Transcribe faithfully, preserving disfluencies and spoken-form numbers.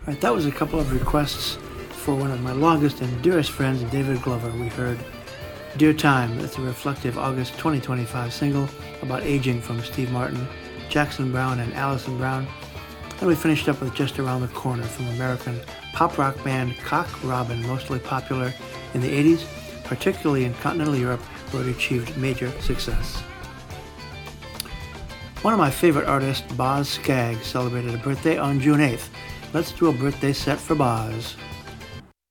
All right, that was a couple of requests for one of my longest and dearest friends, David Glover. We heard Dear Time. That's a reflective August twenty twenty-five single about aging from Steve Martin, Jackson Browne, and Alison Brown. And we finished up with Just Around the Corner from American pop rock band Cock Robin, mostly popular in the eighties, particularly in continental Europe, where it achieved major success. One of my favorite artists, Boz Scaggs, celebrated a birthday on June eighth. Let's do a birthday set for Boz.